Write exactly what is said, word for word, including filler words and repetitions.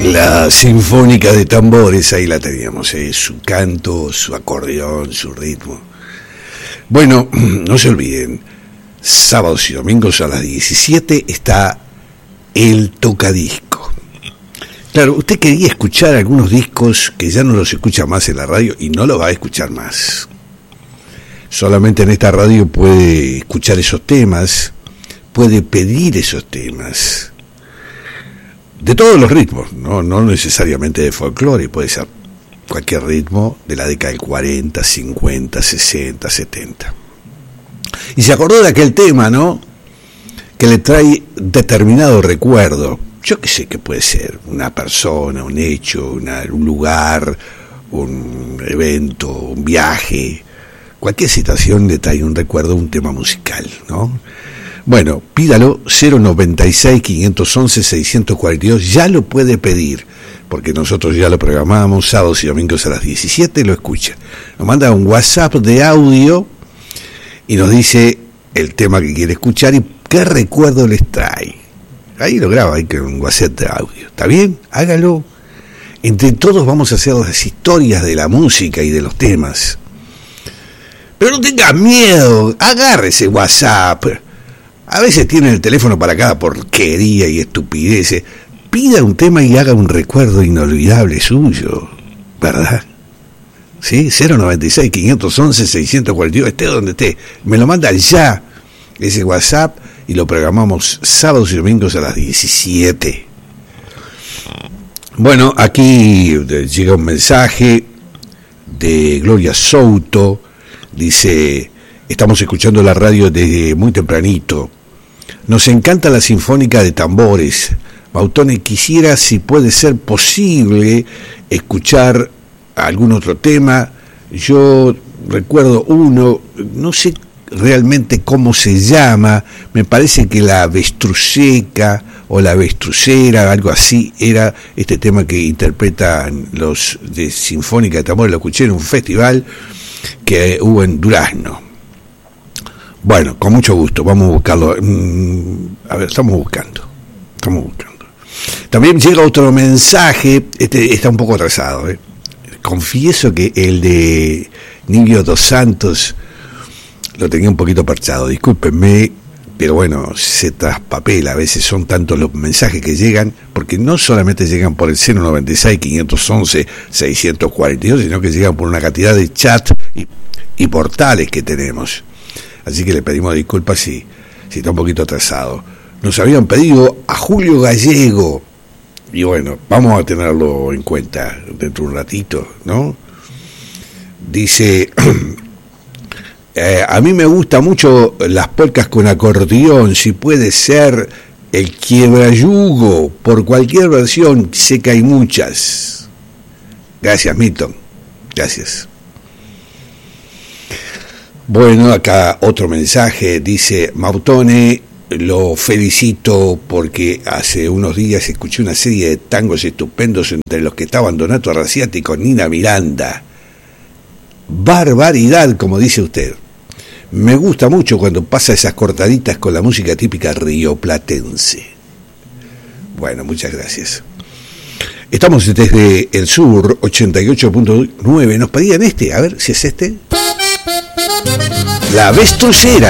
La Sinfónica de Tambores, ahí la teníamos, ¿eh? Su canto, su acordeón, su ritmo. Bueno, no se olviden, sábados y domingos a las diecisiete está el tocadisco. Claro, usted quería escuchar algunos discos que ya no los escucha más en la radio y no los va a escuchar más. Solamente en esta radio puede escuchar esos temas, puede pedir esos temas. De todos los ritmos, no, no necesariamente de folclore, puede ser cualquier ritmo de la década del cuarenta, cincuenta, sesenta, setenta. Y se acordó de aquel tema, ¿no? Que le trae determinado recuerdo. Yo qué sé qué puede ser, una persona, un hecho, una, un lugar, un evento, un viaje. Cualquier situación le trae un recuerdo, un tema musical, ¿no? Bueno, pídalo, cero noventa y seis, quinientos once, seiscientos cuarenta y dos, ya lo puede pedir, porque nosotros ya lo programamos, sábados y domingos a las diecisiete, lo escucha. Nos manda un WhatsApp de audio y nos dice el tema que quiere escuchar y qué recuerdo les trae. Ahí lo graba, ahí con un WhatsApp de audio. ¿Está bien? Hágalo. Entre todos vamos a hacer las historias de la música y de los temas. Pero no tengas miedo, agarre ese WhatsApp. A veces tienen el teléfono para cada porquería y estupideces. Pida un tema y haga un recuerdo inolvidable suyo, ¿verdad? ¿Sí? cero noventa y seis, quinientos once, seiscientos cuarenta y dos, esté donde esté. Me lo manda ya, ese WhatsApp, y lo programamos sábados y domingos a las diecisiete. Bueno, aquí llega un mensaje de Gloria Souto. Dice: estamos escuchando la radio desde muy tempranito. Nos encanta la Sinfónica de Tambores. Mautone, quisiera, si puede ser posible, escuchar algún otro tema. Yo recuerdo uno, no sé realmente cómo se llama, me parece que la avestruceca o la avestrucera, algo así, era este tema que interpretan los de Sinfónica de Tambores. Lo escuché en un festival que hubo en Durazno. Bueno, con mucho gusto, vamos a buscarlo. A ver, estamos buscando, estamos buscando. También llega otro mensaje, este está un poco atrasado, ¿eh? Confieso que el de Nilio dos Santos lo tenía un poquito parchado, discúlpenme, pero bueno, se traspapela, a veces son tantos los mensajes que llegan, porque no solamente llegan por el cero noventa y seis, quinientos once, seiscientos cuarenta y dos, sino que llegan por una cantidad de chat y, y portales que tenemos. Así que le pedimos disculpas si, si está un poquito atrasado. Nos habían pedido a Julio Gallego, y bueno, vamos a tenerlo en cuenta dentro de un ratito, ¿no? Dice: eh, a mí me gusta mucho las polcas con acordeón, si puede ser el quiebrayugo, por cualquier versión, sé que hay muchas. Gracias, Milton, gracias. Bueno, acá otro mensaje, dice: Mautone, lo felicito porque hace unos días escuché una serie de tangos estupendos entre los que estaban Donato Arrasciati con Nina Miranda. Barbaridad, como dice usted. Me gusta mucho cuando pasa esas cortaditas con la música típica rioplatense. Bueno, muchas gracias. Estamos desde el sur, ochenta y ocho punto nueve. Nos pedían este, a ver si es este. La avestrucera.